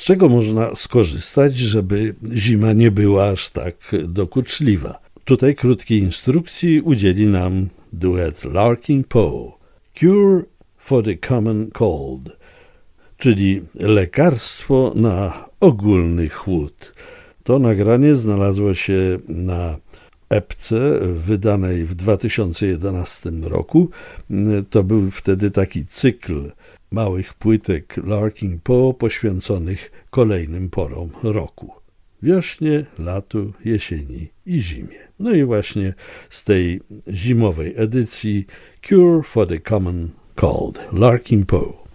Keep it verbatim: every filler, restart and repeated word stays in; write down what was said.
czego można skorzystać, żeby zima nie była aż tak dokuczliwa? Tutaj krótkiej instrukcji udzieli nam duet Larkin Poe. Cure for the Common Cold, czyli lekarstwo na ogólny chłód. To nagranie znalazło się na epce wydanej w dwa tysiące jedenastym roku. To był wtedy taki cykl małych płytek Larkin Poe poświęconych kolejnym porom roku. Wiośnie, latu, jesieni i zimie. No i właśnie z tej zimowej edycji Cure for the Common Cold, Larkin Poe.